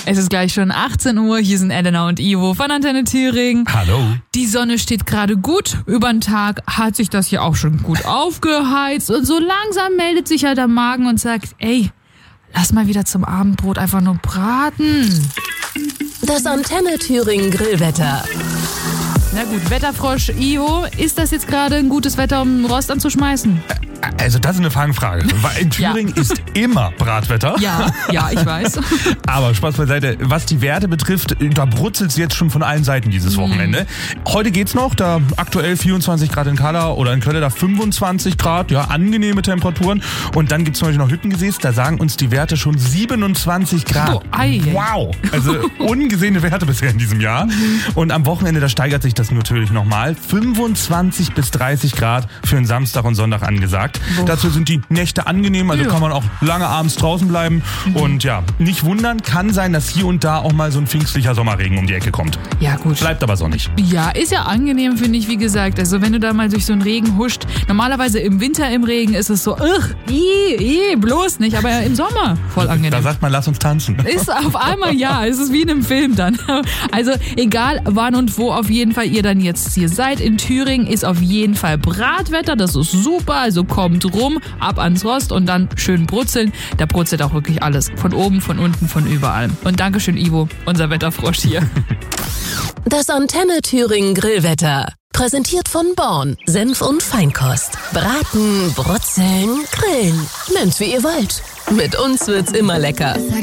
Es ist gleich schon 18 Uhr, hier sind Elena und Ivo von Antenne Thüringen. Hallo. Die Sonne steht gerade gut, über den Tag hat sich das hier auch schon gut aufgeheizt und so langsam meldet sich halt der Magen und sagt, ey, lass mal wieder zum Abendbrot einfach nur braten. Das Antenne Thüringen Grillwetter. Na gut, Wetterfrosch Ivo, ist das jetzt gerade ein gutes Wetter, um den Rost anzuschmeißen? Also das ist eine Fangfrage, weil in Thüringen ist immer Bratwetter. Ja, ich weiß. Aber Spaß beiseite, was die Werte betrifft, da brutzelt es jetzt schon von allen Seiten dieses Wochenende. Heute geht's noch, da aktuell 24 Grad in Kalla oder in Köln da 25 Grad, ja, angenehme Temperaturen. Und dann gibt's zum Beispiel noch Hüttengesäß, da sagen uns die Werte schon 27 Grad. Oh, ei. Wow, also ungesehene Werte bisher in diesem Jahr. Und am Wochenende, da steigert sich das natürlich nochmal. 25 bis 30 Grad für den Samstag und Sonntag angesagt. Dazu sind die Nächte angenehm, also kann man auch lange abends draußen bleiben. Und ja, nicht wundern, kann sein, dass hier und da auch mal so ein pfingstlicher Sommerregen um die Ecke kommt. Ja, gut. Bleibt aber sonnig. Ja, ist ja angenehm, finde ich, wie gesagt. Also wenn du da mal durch so einen Regen huscht, normalerweise im Winter im Regen ist es so, bloß nicht, aber im Sommer voll angenehm. Da sagt man, lass uns tanzen. Ist auf einmal, ja, es ist wie in einem Film dann. Also egal wann und wo auf jeden Fall ihr dann jetzt hier seid, in Thüringen ist auf jeden Fall Bratwetter, das ist super, also kommt rum, ab ans Rost und dann schön brutzeln. Da brutzelt auch wirklich alles, von oben, von unten, von überall. Und Dankeschön Ivo, unser Wetterfrosch hier. Das Antenne Thüringen Grillwetter. Präsentiert von Born. Senf und Feinkost. Braten, brutzeln, grillen. Nennt's wie ihr wollt. Mit uns wird's immer lecker.